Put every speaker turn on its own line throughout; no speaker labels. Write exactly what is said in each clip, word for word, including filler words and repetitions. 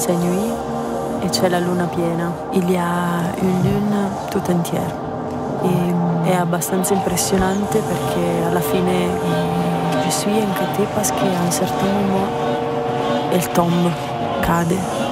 c'est nuit et c'è la luna piena. Il y a une lune toute entière. E è abbastanza impressionante perché alla fine je suis inquiétée parce qu'à un certain moment elle tombe, cade.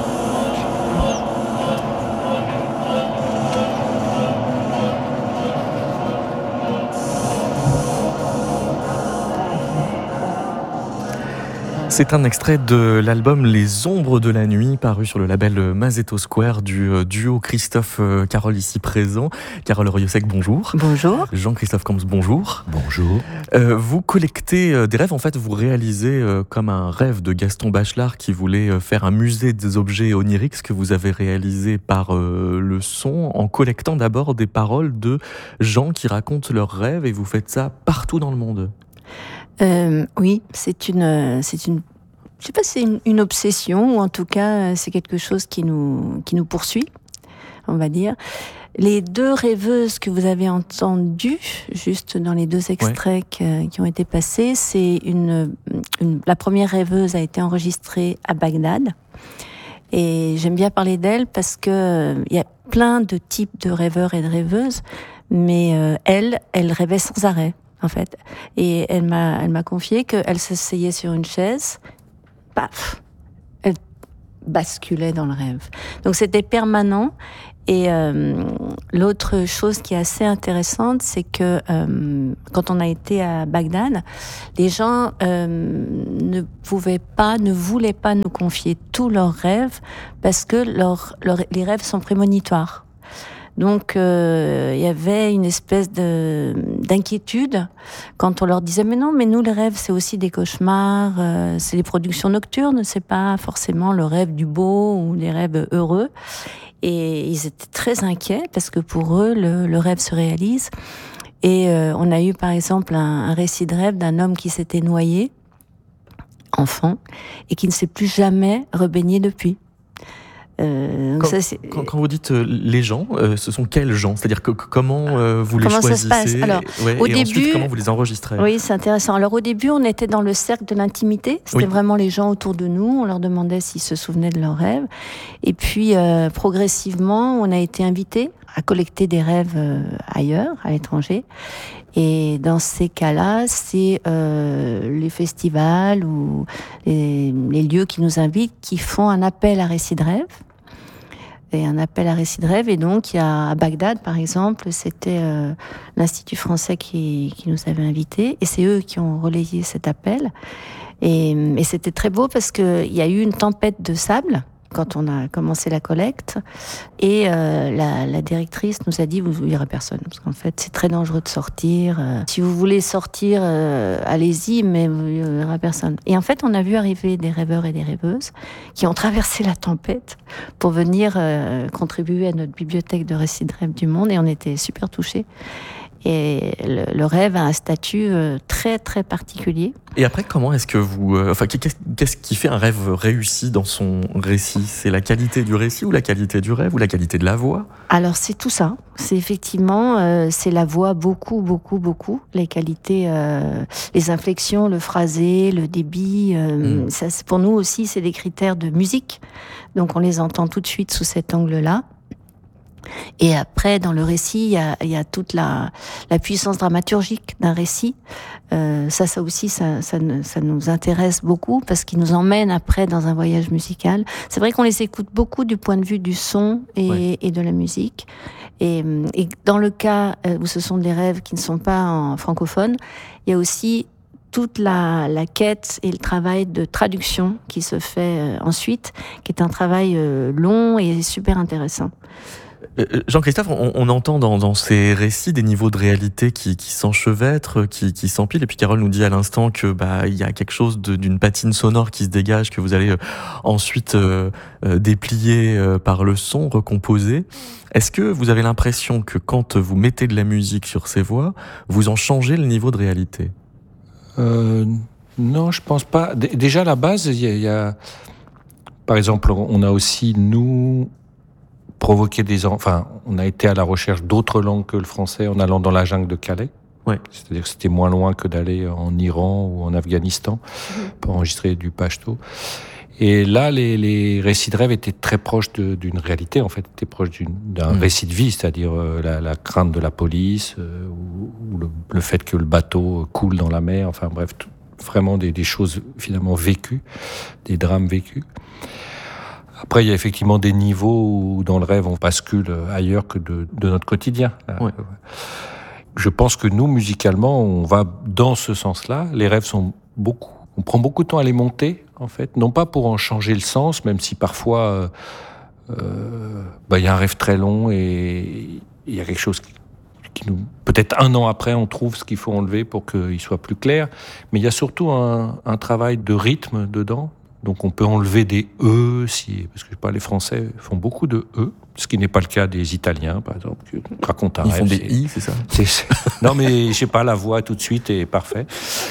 C'est un extrait de l'album Les Ombres de la Nuit, paru sur le label Mazetto Square du duo Christophe-Carole ici présent. Carole Rieussec, bonjour.
Bonjour.
Jean-Christophe Camps, bonjour.
Bonjour.
Euh, vous collectez des rêves, en fait vous réalisez euh, comme un rêve de Gaston Bachelard qui voulait faire un musée des objets oniriques, ce que vous avez réalisé par euh, le son, en collectant d'abord des paroles de gens qui racontent leurs rêves, et vous faites ça partout dans le monde.
Euh, oui, c'est une, c'est une, je sais pas si c'est une, une obsession, ou en tout cas c'est quelque chose qui nous, qui nous poursuit, on va dire. Les deux rêveuses que vous avez entendues, juste dans les deux extraits ouais. qui ont été passés, c'est une, une, la première rêveuse a été enregistrée à Bagdad, et j'aime bien parler d'elle parce que il y a plein de types de rêveurs et de rêveuses, mais euh, elle, elle rêvait sans arrêt. En fait, et elle m'a, elle m'a confié qu'elle s'asseyait sur une chaise, paf, elle basculait dans le rêve. Donc c'était permanent. Et euh, l'autre chose qui est assez intéressante, c'est que euh, quand on a été à Bagdad, les gens euh, ne pouvaient pas, ne voulaient pas nous confier tous leurs rêves parce que leur, leur, les rêves sont prémonitoires. Donc, euh, il y avait une espèce de, d'inquiétude quand on leur disait « Mais non, mais nous, les rêves, c'est aussi des cauchemars, euh, c'est des productions nocturnes, c'est pas forcément le rêve du beau ou des rêves heureux. » Et ils étaient très inquiets parce que pour eux, le, le rêve se réalise. Et euh, on a eu, par exemple, un, un récit de rêve d'un homme qui s'était noyé, enfant, et qui ne s'est plus jamais rebaigné depuis.
Euh, quand, ça, quand, quand vous dites euh, les gens, euh, ce sont quels gens ? C'est-à-dire que, comment euh, vous
comment
les choisissez ?
Ça se passe Alors,
ouais,
au
et
début,
ensuite, comment vous les enregistrez ?
Oui, c'est intéressant. Alors au début, on était dans le cercle de l'intimité. C'était oui. vraiment les gens autour de nous. On leur demandait s'ils se souvenaient de leurs rêves. Et puis, euh, progressivement, on a été invités à collecter des rêves euh, ailleurs, à l'étranger. Et dans ces cas-là, c'est euh, les festivals ou les, les lieux qui nous invitent qui font un appel à récits de rêves. Et un appel à récits de rêve. Et donc, il y a à Bagdad, par exemple, c'était euh, l'Institut français qui, qui nous avait invités. Et c'est eux qui ont relayé cet appel. Et, et c'était très beau parce qu'il y a eu une tempête de sable quand on a commencé la collecte. Et euh, la, la directrice nous a dit, vous ne verrez personne. Parce qu'en fait, c'est très dangereux de sortir. Euh, si vous voulez sortir, euh, allez-y, mais vous ne verrez personne. Et en fait, on a vu arriver des rêveurs et des rêveuses qui ont traversé la tempête pour venir euh, contribuer à notre bibliothèque de récits de rêves du monde. Et on était super touchés. Et le, le rêve a un statut euh, très très particulier.
Et après, comment est-ce que vous, euh, enfin, qu'est-ce, qu'est-ce qui fait un rêve réussi dans son récit ? C'est la qualité du récit ou la qualité du rêve ou la qualité de la voix ?
Alors c'est tout ça. C'est effectivement, euh, c'est la voix beaucoup beaucoup beaucoup. Les qualités, euh, les inflexions, le phrasé, le débit. Euh, mmh. Ça, c'est, pour nous aussi, c'est des critères de musique. Donc on les entend tout de suite sous cet angle-là. Et après, dans le récit, il y a, il y a toute la, la puissance dramaturgique d'un récit. Euh, ça, ça aussi, ça, ça, ça nous intéresse beaucoup parce qu'il nous emmène après dans un voyage musical. C'est vrai qu'on les écoute beaucoup du point de vue du son et, ouais. et de la musique. Et, et dans le cas où ce sont des rêves qui ne sont pas en francophone, il y a aussi toute la, la quête et le travail de traduction qui se fait euh, ensuite, qui est un travail euh, long et super intéressant.
Jean-Christophe, on, on entend dans, dans ces récits des niveaux de réalité qui, qui s'enchevêtrent, qui, qui s'empilent. Et puis Carole nous dit à l'instant que bah il y a quelque chose de, d'une patine sonore qui se dégage, que vous allez euh, ensuite euh, euh, déplier euh, par le son, recomposer. Est-ce que vous avez l'impression que quand vous mettez de la musique sur ces voix, vous en changez le niveau de réalité ?
euh, Non, je pense pas. D- déjà, à la base, il y, y a... Par exemple, on a aussi, nous... provoquer des... Enfin, on a été à la recherche d'autres langues que le français en allant dans la jungle de Calais.
Ouais.
C'est-à-dire que c'était moins loin que d'aller en Iran ou en Afghanistan mmh. pour enregistrer du pachto. Et là, les, les récits de rêve étaient très proches de, d'une réalité, en fait, étaient proches d'une, d'un mmh. récit de vie, c'est-à-dire euh, la, la crainte de la police, euh, ou, ou le, le fait que le bateau coule dans la mer, enfin bref, tout, vraiment des, des choses finalement vécues, des drames vécus. Après, il y a effectivement des niveaux où dans le rêve, on bascule ailleurs que de, de notre quotidien.
Ouais.
Je pense que nous, musicalement, on va dans ce sens-là. Les rêves sont beaucoup... On prend beaucoup de temps à les monter, en fait. Non pas pour en changer le sens, même si parfois, euh, euh, bah, y a un rêve très long et il y a quelque chose qui, qui nous... Peut-être un an après, on trouve ce qu'il faut enlever pour qu'il soit plus clair. Mais il y a surtout un, un travail de rythme dedans. Donc on peut enlever des E, si, parce que je sais pas, les Français font beaucoup de E, ce qui n'est pas le cas des Italiens, par exemple, qui racontent un
Ils
rêve.
font des
c'est,
I, c'est ça
c'est, c'est, Non, mais je sais pas, la voix tout de suite est parfait.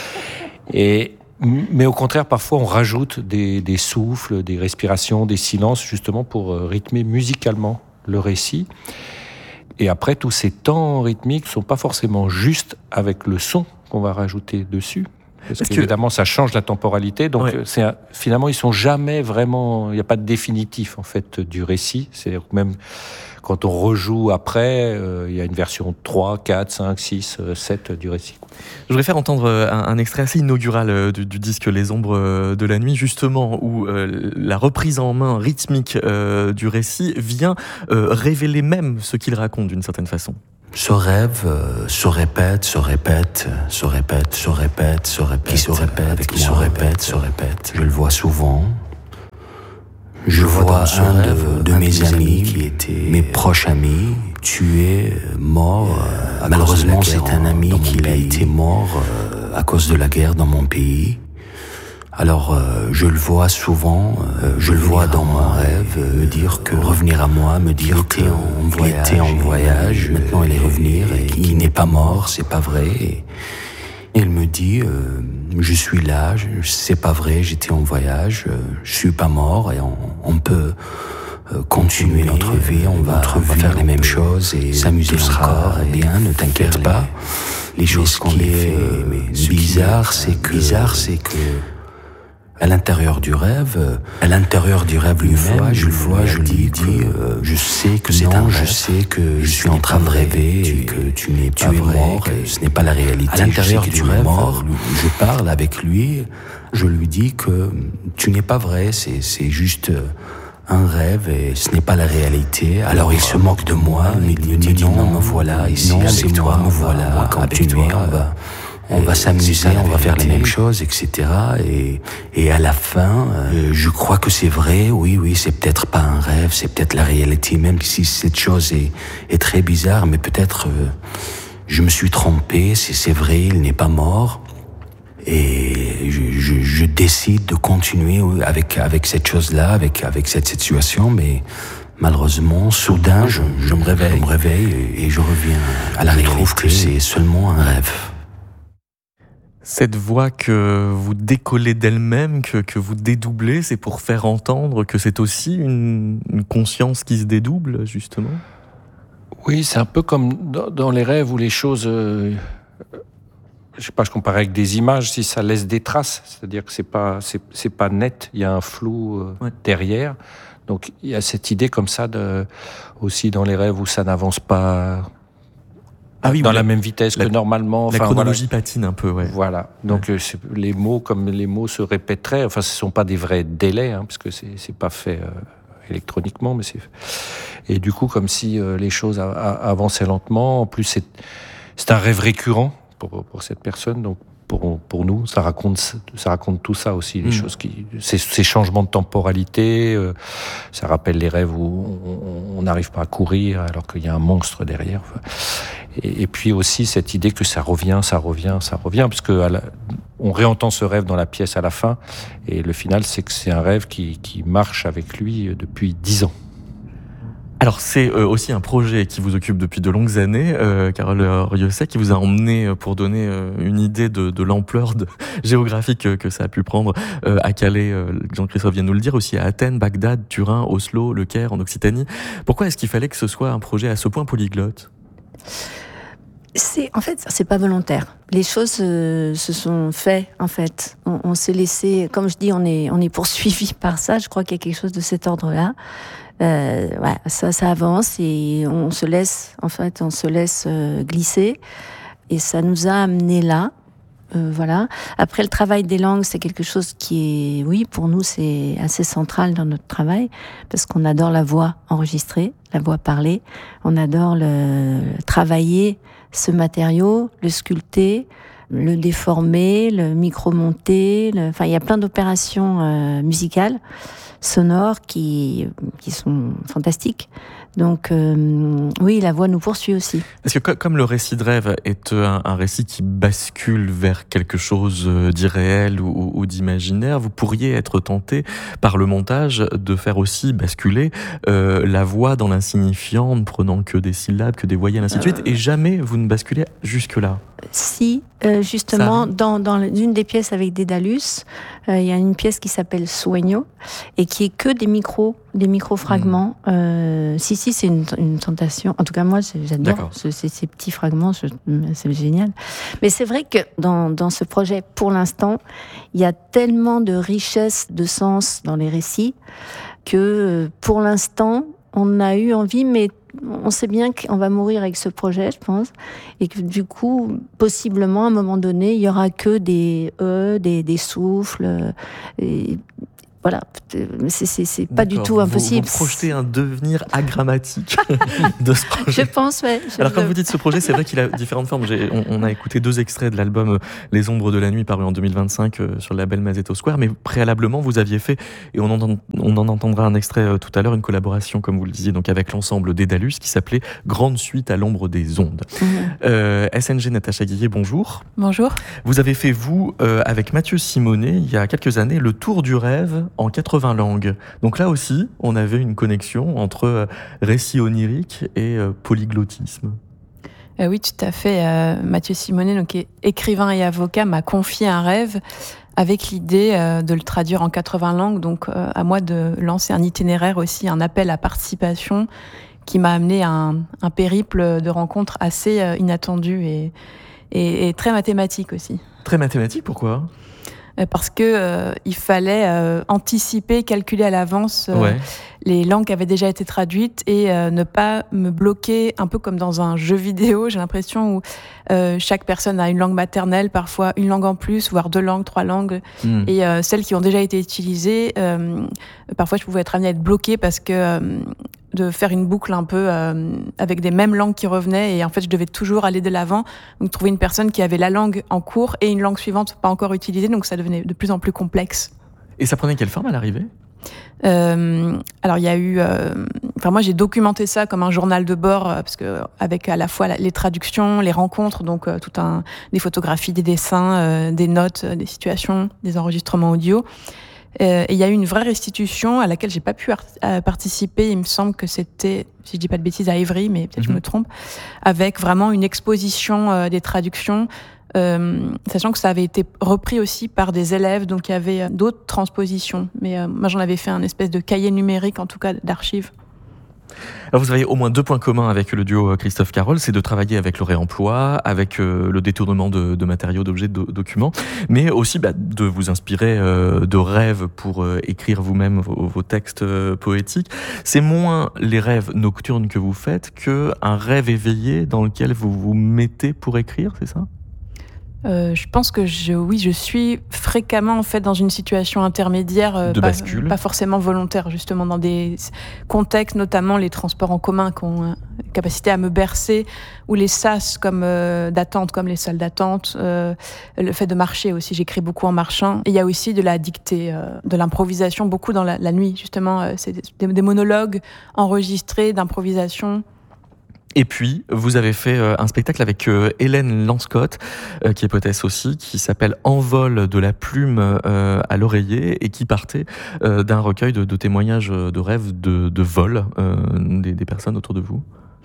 Et, mais au contraire, parfois on rajoute des, des souffles, des respirations, des silences, justement pour rythmer musicalement le récit. Et après, tous ces temps rythmiques sont pas forcément justes avec le son qu'on va rajouter dessus. Parce
Est-ce
qu'évidemment, que... ça change la temporalité. Donc, ouais. c'est un... finalement, ils sont jamais vraiment... Il n'y a pas de définitif, en fait, du récit. C'est même quand on rejoue après, euh, il y a une version trois, quatre, cinq, six, sept du récit.
Je voudrais faire entendre un, un extrait assez inaugural du, du disque Les Ombres de la Nuit, justement, où euh, la reprise en main rythmique euh, du récit vient euh, révéler même ce qu'il raconte, d'une certaine façon.
Ce rêve euh, se répète, se répète, se répète, se répète, se répète, qui se répète, qui se répète, se répète. Je le vois souvent. Je, Je vois un de, de mes amis qui était mes proches amis tué, mort. Euh, Malheureusement, c'est un ami qui a été mort euh, à cause de la guerre dans mon pays. Alors, euh, je le vois souvent, euh, je le vois dans mon rêve, euh, me dire que revenir à moi, me dire qu'il était en voyage, maintenant il est revenir, et qu'il n'est pas mort, c'est pas vrai. Et il me dit, euh, je suis là, je, c'est pas vrai, j'étais en voyage, euh, je suis pas mort, et on, on peut euh, continuer notre vie, on va, on va faire les mêmes choses et s'amuser encore, bien, ne t'inquiète pas. Les choses qu'on fait, mais bizarre, c'est que, bizarre, c'est que à l'intérieur du rêve, à l'intérieur du rêve lui-même, je le vois, je lui dis, euh, je sais que c'est non, un rêve, je sais que je suis en train de rêver et que tu n'es pas tu vrai, mort, que ce n'est pas la réalité. À l'intérieur du rêve, mort, je parle avec lui, je lui dis que tu n'es pas vrai, c'est, c'est juste un rêve et ce n'est pas la réalité. Alors il se moque de moi, mais il me dit non, me voilà ici, non, avec toi, me voilà, continuer, on va... On va s'amuser, on va faire les mêmes choses, et cetera. Et, et à la fin, euh, je crois que c'est vrai, oui, oui, c'est peut-être pas un rêve, c'est peut-être la réalité, même si cette chose est, est très bizarre, mais peut-être euh, je me suis trompé, c'est, c'est vrai, il n'est pas mort. Et je, je, je décide de continuer avec, avec cette chose-là, avec, avec cette situation, mais malheureusement, soudain, je, je me réveille, je me réveille et, et je reviens à la réalité. Je trouve que c'est seulement un rêve.
Cette voix que vous décollez d'elle-même, que, que vous dédoublez, c'est pour faire entendre que c'est aussi une, une conscience qui se dédouble, justement ?
Oui, c'est un peu comme dans, dans les rêves où les choses... Euh, je sais pas, je compare avec des images, si ça laisse des traces, c'est-à-dire que c'est pas, c'est, c'est pas net, il y a un flou euh, ouais. derrière. Donc il y a cette idée comme ça, de, aussi dans les rêves où ça n'avance pas... Ah oui, dans la, la même vitesse la, que normalement.
La
enfin,
chronologie
voilà.
patine un peu, ouais.
Voilà. Donc ouais. euh, les mots, comme les mots se répéteraient, enfin, ce sont pas des vrais délais, hein, parce que c'est c'est pas fait euh, électroniquement, mais c'est. Et du coup, comme si euh, les choses a, a, avançaient lentement. En plus, c'est c'est un rêve récurrent pour pour cette personne, donc. Pour, pour nous, ça raconte, ça raconte tout ça aussi, les mmh. choses qui, ces, ces changements de temporalité, euh, ça rappelle les rêves où on n'arrive pas à courir alors qu'il y a un monstre derrière. Et, et puis aussi cette idée que ça revient, ça revient, ça revient, parce que à la, on réentend ce rêve dans la pièce à la fin, et le final, c'est que c'est un rêve qui, qui marche avec lui depuis dix ans.
Alors c'est euh, aussi un projet qui vous occupe depuis de longues années, euh, Carole Rieussec, qui vous a emmené pour donner euh, une idée de, de l'ampleur de, géographique que, que ça a pu prendre euh, à Calais, euh, Jean-Christophe vient de nous le dire, aussi à Athènes, Bagdad, Turin, Oslo, Le Caire en Occitanie. Pourquoi est-ce qu'il fallait que ce soit un projet à ce point polyglotte ?
C'est, en fait, c'est pas volontaire. Les choses euh, se sont faites, en fait. On, on s'est laissé, comme je dis, on est, on est poursuivi par ça. Je crois qu'il y a quelque chose de cet ordre-là. Euh, ouais, ça, ça avance et on se laisse, en fait, on se laisse euh, glisser. Et ça nous a amené là. Euh, voilà. Après, le travail des langues, c'est quelque chose qui est, oui, pour nous, c'est assez central dans notre travail, parce qu'on adore la voix enregistrée, la voix parlée. On adore le, travailler ce matériau, le sculpter, le déformer, le micro-monter. Le... Enfin, il y a plein d'opérations euh, musicales, sonores, qui, qui sont fantastiques. Donc, euh, oui, la voix nous poursuit aussi.
Est-ce que comme le récit de rêve est un, un récit qui bascule vers quelque chose d'irréel ou, ou d'imaginaire, vous pourriez être tenté par le montage de faire aussi basculer euh, la voix dans l'insignifiant, ne prenant que des syllabes, que des voyelles, ainsi de suite, et jamais vous ne basculez jusque-là.
Si, euh, justement, dans, dans une des pièces avec Dédalus, euh, il y a une pièce qui s'appelle Sueño et qui est que des micros, des micro-fragments. Mmh. Euh, si, si, c'est une, une tentation. En tout cas, moi, j'adore ce, ces, ces petits fragments, je, c'est génial. Mais c'est vrai que dans, dans ce projet, pour l'instant, il y a tellement de richesse de sens dans les récits que, pour l'instant, on a eu envie, mais on sait bien qu'on va mourir avec ce projet, je pense, et que du coup, possiblement, à un moment donné, il y aura que des e, des, des souffles, et voilà, c'est, c'est, c'est pas du tout impossible.
Vous, vous projetez un devenir agrammatique de ce projet.
Je pense, ouais. Je
Alors, quand vous dites ce projet, c'est vrai qu'il a différentes formes. J'ai, on, on a écouté deux extraits de l'album Les Ombres de la Nuit, paru en deux mille vingt-cinq euh, sur le label Mazetto Square, mais préalablement, vous aviez fait, et on en, on en entendra un extrait euh, tout à l'heure, une collaboration, comme vous le disiez, donc avec l'ensemble Dédalus, qui s'appelait Grande Suite à l'ombre des ondes. Mmh. Euh, S N G Natacha Guillet, bonjour.
Bonjour.
Vous avez fait, vous, euh, avec Mathieu Simonet, il y a quelques années, le tour du rêve en quatre-vingts langues. Donc là aussi, on avait une connexion entre euh, récit onirique et euh, polyglottisme.
Euh, oui, tout à fait. Euh, Mathieu Simonet, donc, est écrivain et avocat, m'a confié un rêve avec l'idée euh, de le traduire en quatre-vingts langues. Donc, euh, à moi de lancer un itinéraire aussi, un appel à participation qui m'a amené à un, un périple de rencontres assez euh, inattendu et, et, et très mathématique aussi.
Très mathématique, pourquoi ?
Parce que euh, il fallait euh, anticiper, calculer à l'avance euh, ouais. les langues qui avaient déjà été traduites et euh, ne pas me bloquer, un peu comme dans un jeu vidéo, j'ai l'impression, où euh, chaque personne a une langue maternelle, parfois une langue en plus, voire deux langues, trois langues. Mmh. Et euh, celles qui ont déjà été utilisées, euh, parfois je pouvais être amenée à être bloquée parce que euh, de faire une boucle un peu euh, avec des mêmes langues qui revenaient et en fait je devais toujours aller de l'avant, donc trouver une personne qui avait la langue en cours et une langue suivante pas encore utilisée, donc ça devenait de plus en plus complexe.
Et ça prenait quelle forme à l'arrivée ?
Euh, alors il y a eu, euh, enfin moi j'ai documenté ça comme un journal de bord euh, parce que avec à la fois la, les traductions, les rencontres, donc euh, tout un des photographies, des dessins, euh, des notes, euh, des situations, des enregistrements audio. Euh, et il y a eu une vraie restitution à laquelle j'ai pas pu art- participer. Il me semble que c'était, si je dis pas de bêtises, à Évry, mais peut-être mmh. je me trompe, avec vraiment une exposition euh, des traductions, euh, sachant que ça avait été repris aussi par des élèves, donc il y avait euh, d'autres transpositions. Mais euh, moi, j'en avais fait un espèce de cahier numérique, en tout cas d'archives.
Alors vous avez au moins deux points communs avec le duo Christophe Carol, c'est de travailler avec le réemploi, avec euh, le détournement de, de matériaux, d'objets, de documents, mais aussi bah, de vous inspirer euh, de rêves pour euh, écrire vous-même vos, vos textes euh, poétiques. C'est moins les rêves nocturnes que vous faites que un rêve éveillé dans lequel vous vous mettez pour écrire, c'est ça ?
Euh, je pense que je, oui, je suis fréquemment en fait dans une situation intermédiaire, euh,
de
pas,
bascule,
pas forcément volontaire, justement dans des contextes, notamment les transports en commun, qui ont une capacité à me bercer, ou les sas comme euh, d'attente, comme les salles d'attente, euh, le fait de marcher aussi. J'écris beaucoup en marchant. Et il y a aussi de la dictée, euh, de l'improvisation, beaucoup dans la, la nuit, justement. Euh, c'est des, des monologues enregistrés d'improvisation.
Et puis, vous avez fait euh, un spectacle avec euh, Hélène Lanscott, euh, qui est poétesse aussi, qui s'appelle Envol de la plume euh, à l'oreiller et qui partait euh, d'un recueil de, de témoignages de rêves de, de vol euh, des, des personnes autour de vous.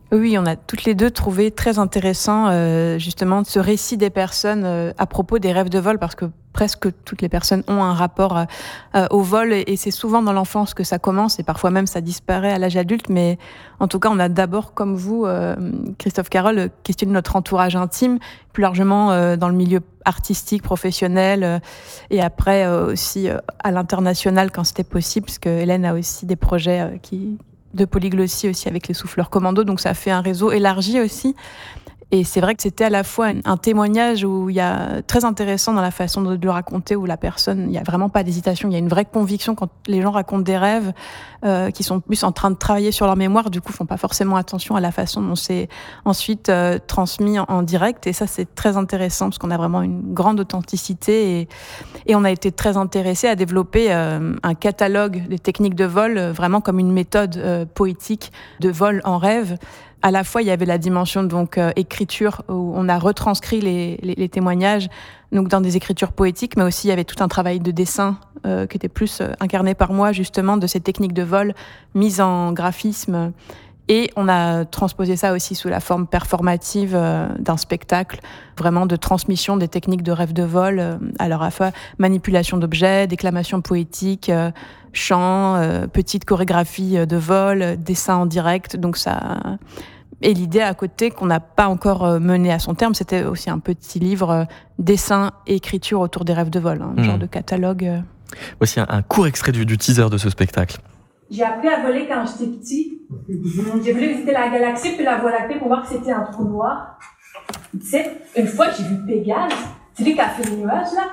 Oui, on a toutes les deux trouvé très intéressant euh, justement ce récit des personnes euh, à propos des rêves de vol, parce que presque toutes les personnes ont un rapport euh, au vol, et, et c'est souvent dans l'enfance que ça commence, et parfois même ça disparaît à l'âge adulte. Mais en tout cas, on a d'abord, comme vous, euh, Christophe Carol, questionné notre entourage intime, plus largement euh, dans le milieu artistique, professionnel, euh, et après euh, aussi euh, à l'international quand c'était possible, parce que Hélène a aussi des projets euh, qui de polyglossie aussi avec les souffleurs commandos, donc ça fait un réseau élargi aussi. Et c'est vrai que c'était à la fois un témoignage où il y a très intéressant dans la façon de le raconter, où la personne, il y a vraiment pas d'hésitation, il y a une vraie conviction quand les gens racontent des rêves euh, qui sont plus en train de travailler sur leur mémoire, du coup font pas forcément attention à la façon dont c'est ensuite euh, transmis en, en direct. Et ça, c'est très intéressant parce qu'on a vraiment une grande authenticité, et, et on a été très intéressé à développer euh, un catalogue des techniques de vol, euh, vraiment comme une méthode euh, poétique de vol en rêve. À la fois, il y avait la dimension donc euh, écriture, où on a retranscrit les, les, les témoignages donc dans des écritures poétiques, mais aussi il y avait tout un travail de dessin euh, qui était plus euh, incarné par moi, justement, de ces techniques de vol mises en graphisme. Et on a transposé ça aussi sous la forme performative euh, d'un spectacle, vraiment de transmission des techniques de rêve de vol, euh, alors à la fois manipulation d'objets, déclamation poétique, euh, chant, euh, petite chorégraphie de vol, euh, dessin en direct. Donc ça. Et l'idée à côté qu'on n'a pas encore mené à son terme, c'était aussi un petit livre euh, dessin et écriture autour des rêves de vol, hein, un mmh. genre de catalogue. Euh...
Voici un, un court extrait du, du teaser de ce spectacle.
J'ai appris à voler quand j'étais petit. J'ai voulu visiter la galaxie puis la Voie lactée pour voir que c'était un trou noir. Tu sais, une fois j'ai vu Pégase, c'est lui qui a fait les nuages là.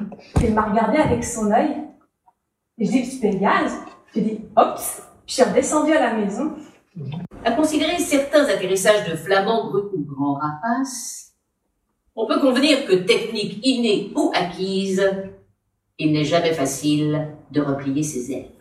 Il m'a regardé avec son œil. Et je dis, c'est Pégase. J'ai dit, oups. Je suis redescendue à la maison.
À considérer certains atterrissages de flamands bruts ou grands rapaces, on peut convenir que technique innée ou acquise, il n'est jamais facile de replier ses ailes.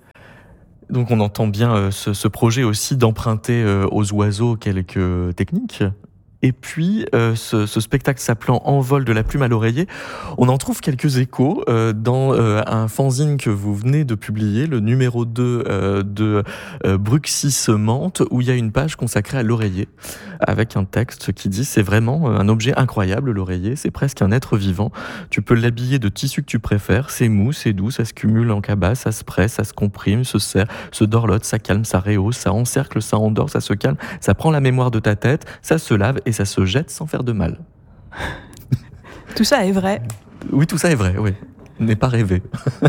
Donc on entend bien euh, ce, ce projet aussi d'emprunter euh, aux oiseaux quelques techniques. Et puis, euh, ce, ce spectacle s'appelant Envol de la plume à l'oreiller, on en trouve quelques échos euh, dans euh, un fanzine que vous venez de publier, le numéro deux euh, de euh, Bruxis-Mantes, où il y a une page consacrée à l'oreiller, avec un texte qui dit « C'est vraiment un objet incroyable, l'oreiller, c'est presque un être vivant. Tu peux l'habiller de tissu que tu préfères, c'est mou, c'est doux, ça se cumule en cabas, ça se presse, ça se comprime, se serre, se dorlote, ça calme, ça rehausse, ça encercle, ça endort, ça se calme, ça prend la mémoire de ta tête, ça se lave, et ça se jette sans faire de mal. »
Tout ça est vrai.
Oui, tout ça est vrai, oui. N'est pas rêvé.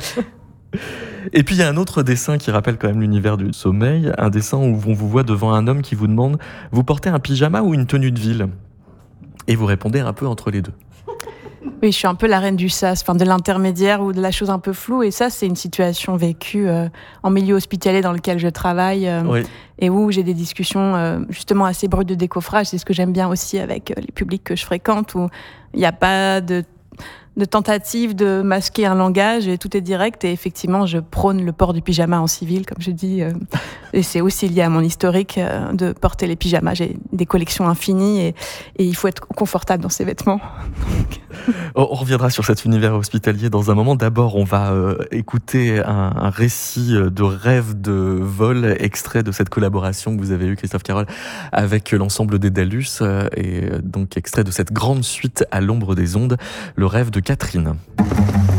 Et puis il y a un autre dessin qui rappelle quand même l'univers du sommeil, un dessin où on vous voit devant un homme qui vous demande « Vous portez un pyjama ou une tenue de ville ?» Et vous répondez un peu entre les deux.
Oui, je suis un peu la reine du sas, enfin de l'intermédiaire ou de la chose un peu floue. Et ça, c'est une situation vécue euh, en milieu hospitalier dans lequel je travaille euh, oui. et où j'ai des discussions euh, justement assez brutes de décoffrage. C'est ce que j'aime bien aussi avec euh, les publics que je fréquente, où il n'y a pas de de tentative de masquer un langage, et tout est direct. Et effectivement, je prône le port du pyjama en civil, comme je dis. Euh, et c'est aussi lié à mon historique euh, de porter les pyjamas. J'ai des collections infinies, et, et il faut être confortable dans ses vêtements.
On reviendra sur cet univers hospitalier dans un moment. D'abord, on va euh, écouter un, un récit de rêve de vol, extrait de cette collaboration que vous avez eue, Christophe Carol, avec l'ensemble des Dalus, euh, et donc extrait de cette grande suite à l'ombre des ondes, le rêve de Catherine.